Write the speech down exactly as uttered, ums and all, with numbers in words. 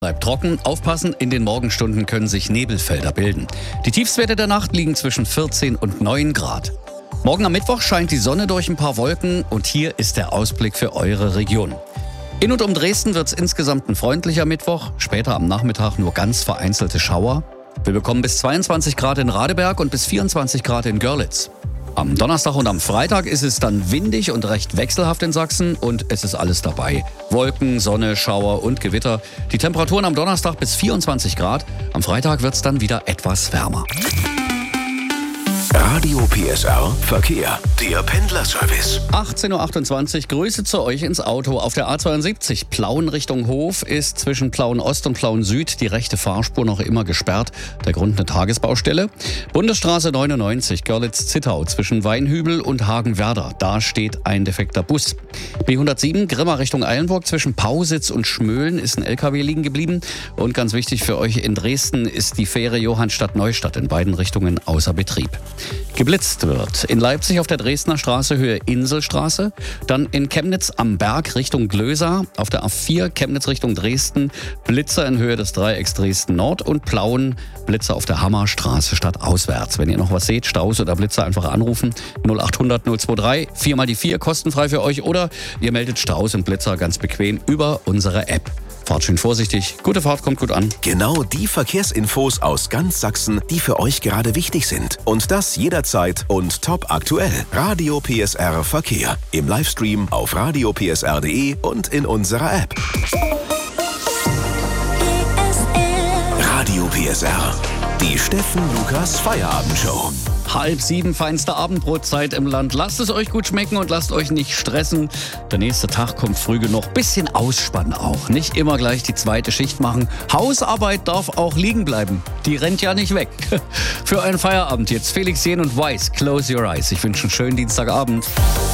Bleibt trocken, aufpassen, in den Morgenstunden können sich Nebelfelder bilden. Die Tiefstwerte der Nacht liegen zwischen vierzehn und neun Grad. Morgen am Mittwoch scheint die Sonne durch ein paar Wolken und hier ist der Ausblick für eure Region. In und um Dresden wird es insgesamt ein freundlicher Mittwoch, später am Nachmittag nur ganz vereinzelte Schauer. Wir bekommen bis zweiundzwanzig Grad in Radeberg und bis vierundzwanzig Grad in Görlitz. Am Donnerstag und am Freitag ist es dann windig und recht wechselhaft in Sachsen und es ist alles dabei. Wolken, Sonne, Schauer und Gewitter. Die Temperaturen am Donnerstag bis vierundzwanzig Grad. Am Freitag wird es dann wieder etwas wärmer. Radio P S R Verkehr, der Pendlerservice. achtzehn Uhr achtundzwanzig, Grüße zu euch ins Auto. Auf der A zweiundsiebzig, Plauen Richtung Hof, ist zwischen Plauen Ost und Plauen Süd die rechte Fahrspur noch immer gesperrt. Der Grund eine Tagesbaustelle. Bundesstraße neunundneunzig, Görlitz-Zittau, zwischen Weinhübel und Hagenwerder. Da steht ein defekter Bus. B hundertsieben, Grimma Richtung Eilenburg, zwischen Pausitz und Schmölln ist ein L K W liegen geblieben. Und ganz wichtig für euch, in Dresden ist die Fähre Johannstadt-Neustadt in beiden Richtungen außer Betrieb. Geblitzt wird in Leipzig auf der Dresdner Straße Höhe Inselstraße, dann in Chemnitz am Berg Richtung Glösa, auf der A vier Chemnitz Richtung Dresden, Blitzer in Höhe des Dreiecks Dresden Nord und Plauen, Blitzer auf der Hammerstraße stadtauswärts. Wenn ihr noch was seht, Staus oder Blitzer, einfach anrufen, null achthundert null dreiundzwanzig, vier mal die vier, kostenfrei für euch, oder ihr meldet Staus und Blitzer ganz bequem über unsere App. Fahrt schön vorsichtig, gute Fahrt, kommt gut an. Genau die Verkehrsinfos aus ganz Sachsen, die für euch gerade wichtig sind. Und das jederzeit und top aktuell. Radio P S R Verkehr. Im Livestream auf radio p s r punkt d e und in unserer App. Radio P S R. Die Steffen Lukas Feierabendshow. Halb sieben, feinste Abendbrotzeit im Land. Lasst es euch gut schmecken und lasst euch nicht stressen. Der nächste Tag kommt früh genug. Bisschen Ausspannen auch. Nicht immer gleich die zweite Schicht machen. Hausarbeit darf auch liegen bleiben. Die rennt ja nicht weg. Für einen Feierabend jetzt Felix Jähn und Weiß, Close Your Eyes. Ich wünsche einen schönen Dienstagabend.